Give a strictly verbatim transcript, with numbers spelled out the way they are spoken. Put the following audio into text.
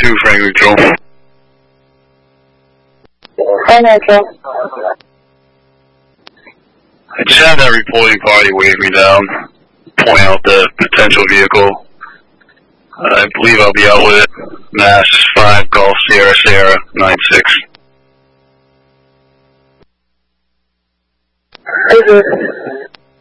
two, Frank Neutral. Frank Neutral. I just had that reporting party wave me down, point out the potential vehicle. Uh, I believe I'll be out with it. Mass five Golf Sierra Sierra nine six. Is it?